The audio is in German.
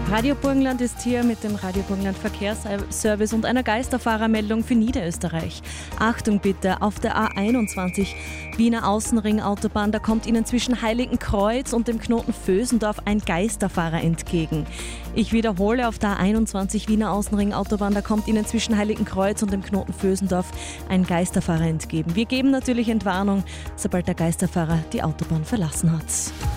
Radio Burgenland ist hier mit dem Radio Burgenland Verkehrsservice und einer Geisterfahrermeldung für Niederösterreich. Achtung bitte, auf der A21 Wiener Außenring Autobahn, da kommt Ihnen zwischen Heiligenkreuz und dem Knoten Vösendorf ein Geisterfahrer entgegen. Ich wiederhole, auf der A21 Wiener Außenring Autobahn, da kommt Ihnen zwischen Heiligenkreuz und dem Knoten Vösendorf ein Geisterfahrer entgegen. Wir geben natürlich Entwarnung, sobald der Geisterfahrer die Autobahn verlassen hat.